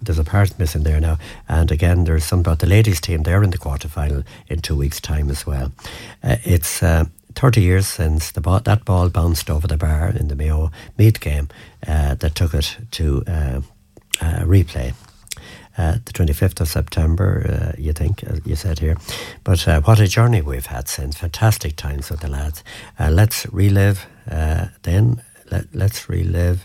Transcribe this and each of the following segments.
there's a part missing there now. And again, there's some about the ladies' team. They're in the quarter-final in 2 weeks' time as well. It's 30 years since that ball bounced over the bar in the Mayo Meath game that took it to replay. The 25th of September, you think, you said here. But what a journey we've had since. Fantastic times with the lads. Let's relive then. Let's relive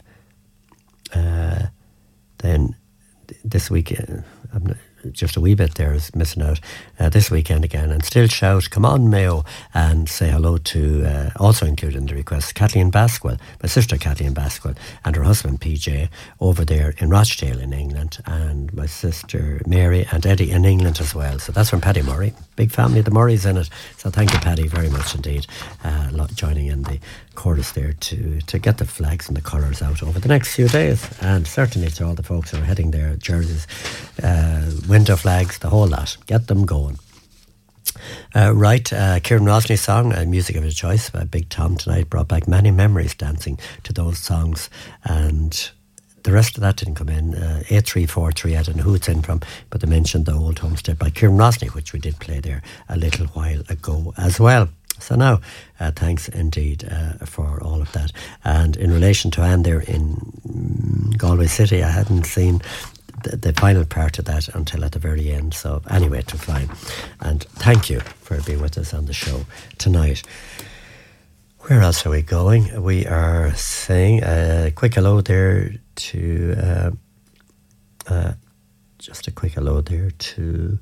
then this weekend. Just a wee bit there is missing out this weekend again, and still shout, come on Mayo, and say hello to, also included in the request, Kathleen Basquel, my sister Kathleen Basquel, and her husband PJ over there in Rochdale in England, and my sister Mary and Eddie in England as well. So that's from Paddy Murray. Big family, the Murrays in it. So thank you, Paddy, very much indeed, joining in the chorus there to get the flags and the colours out over the next few days, and certainly to all the folks who are heading there, jerseys, window flags, the whole lot. Get them going. Right, Kieran Rosney's song, Music of His Choice by Big Tom tonight, brought back many memories dancing to those songs, and the rest of that didn't come in. 8343, I don't know who it's in from, but they mentioned the Old Homestead by Kieran Rosney, which we did play there a little while ago as well. So now, thanks indeed for all of that. And in relation to Anne there in Galway City, I hadn't seen the final part of that until at the very end. So anyway, it was fine. And thank you for being with us on the show tonight. Where else are we going? We are saying a quick hello there to... just a quick hello there to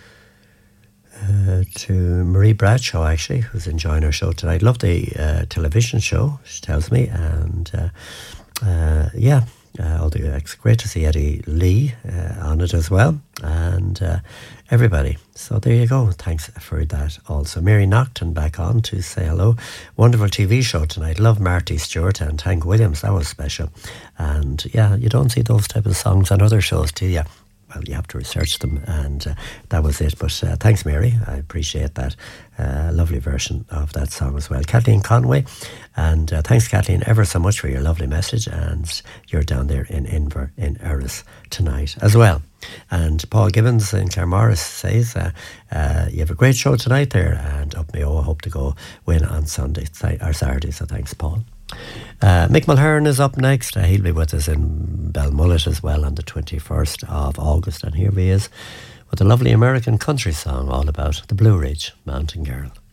Marie Bradshaw, actually, who's enjoying our show tonight. Love the television show, she tells me, and it's great to see Eddie Lee on it as well, and everybody. So there you go. Thanks for that also. Mary Nocton back on to say hello. Wonderful TV show tonight. Love Marty Stewart and Hank Williams. That was special. And yeah, you don't see those type of songs on other shows, do you? Well, you have to research them, and that was it. But thanks, Mary. I appreciate that. Lovely version of that song as well. Kathleen Conway, and thanks, Kathleen, ever so much for your lovely message. And you're down there in Inver, in Erris tonight as well. And Paul Gibbons in Claremorris says, you have a great show tonight there, and up Mayo, I hope to go win on Sunday or Saturday. So thanks, Paul. Mick Mulhern is up next. He'll be with us in Belmullet as well on the 21st of August, and here he is with a lovely American country song all about the Blue Ridge Mountain Girl.